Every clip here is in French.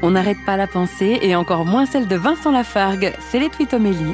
On n'arrête pas la pensée et encore moins celle de Vincent Lafargue. C'est les Twitomélies.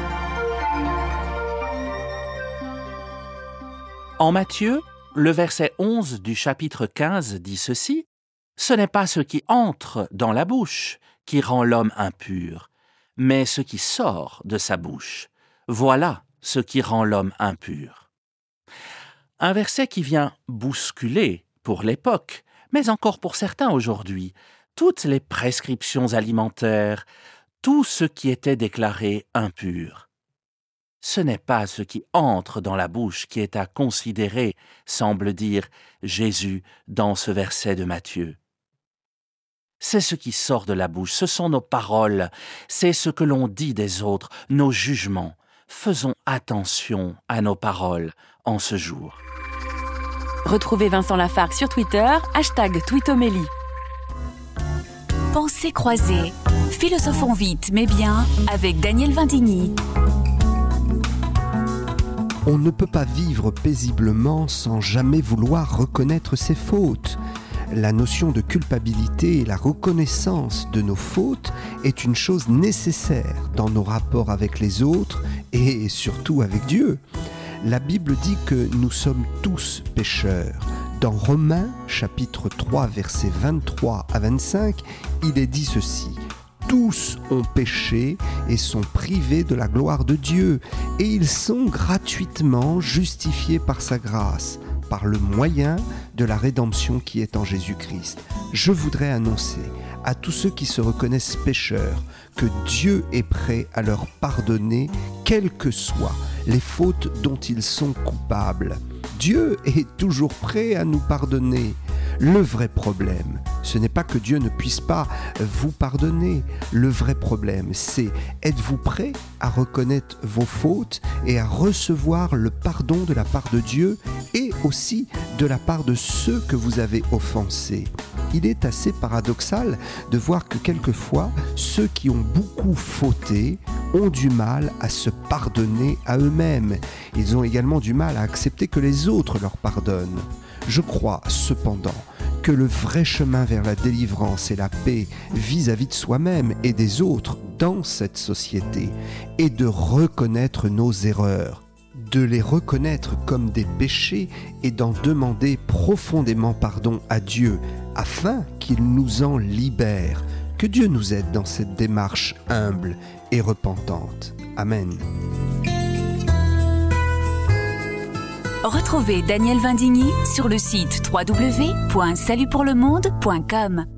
En Matthieu, le verset 11 du chapitre 15 dit ceci : « Ce n'est pas ce qui entre dans la bouche qui rend l'homme impur, mais ce qui sort de sa bouche. Voilà ce qui rend l'homme impur. » Un verset qui vient bousculer pour l'époque, mais encore pour certains aujourd'hui, toutes les prescriptions alimentaires, tout ce qui était déclaré impur. Ce n'est pas ce qui entre dans la bouche qui est à considérer, semble dire Jésus dans ce verset de Matthieu. C'est ce qui sort de la bouche, ce sont nos paroles, c'est ce que l'on dit des autres, nos jugements. Faisons attention à nos paroles en ce jour. Retrouvez Vincent Lafargue sur Twitter, #Twitomélie. Pensées croisées. Philosophons vite mais bien avec Daniel Vindigny. On ne peut pas vivre paisiblement sans jamais vouloir reconnaître ses fautes. La notion de culpabilité et la reconnaissance de nos fautes est une chose nécessaire dans nos rapports avec les autres et surtout avec Dieu. La Bible dit que nous sommes tous pécheurs. Dans Romains, chapitre 3, versets 23 à 25, il est dit ceci : « Tous ont péché et sont privés de la gloire de Dieu, et ils sont gratuitement justifiés par sa grâce, par le moyen de la rédemption qui est en Jésus-Christ. » Je voudrais annoncer à tous ceux qui se reconnaissent pécheurs que Dieu est prêt à leur pardonner, quelles que soient les fautes dont ils sont coupables. Dieu est toujours prêt à nous pardonner. Le vrai problème, ce n'est pas que Dieu ne puisse pas vous pardonner. Le vrai problème, c'est êtes-vous prêt à reconnaître vos fautes et à recevoir le pardon de la part de Dieu et aussi de la part de ceux que vous avez offensés. Il est assez paradoxal de voir que quelquefois, ceux qui ont beaucoup fauté ont du mal à se pardonner à eux-mêmes. Ils ont également du mal à accepter que les autres leur pardonnent. Je crois cependant que le vrai chemin vers la délivrance et la paix vis-à-vis de soi-même et des autres dans cette société est de reconnaître nos erreurs, de les reconnaître comme des péchés et d'en demander profondément pardon à Dieu afin qu'il nous en libère. Que Dieu nous aide dans cette démarche humble et repentante. Amen. Retrouvez Daniel Vindigny sur le site www.salutpourlemonde.com.